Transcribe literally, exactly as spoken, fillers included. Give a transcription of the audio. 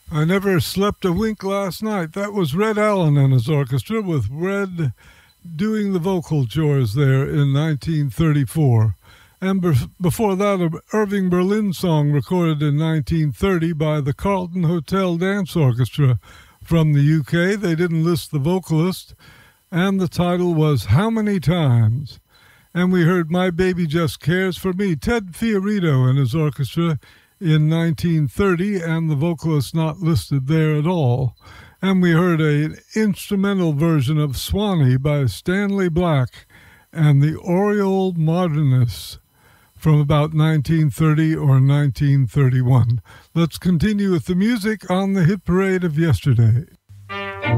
I never slept a wink last night. That was Red Allen and his orchestra, with Red doing the vocal chores there in nineteen thirty-four. And be- before that, an Irving Berlin song recorded in nineteen thirty by the Carlton Hotel Dance Orchestra from the U K. They didn't list the vocalist, and the title was How Many Times? And we heard My Baby Just Cares for Me, Ted Fiorito and his orchestra in nineteen thirty, and the vocalist not listed there at all. And we heard an instrumental version of Swanee by Stanley Black and the Oriole Modernists from about nineteen thirty or nineteen thirty-one. Let's continue with the music on the hit parade of yesterday.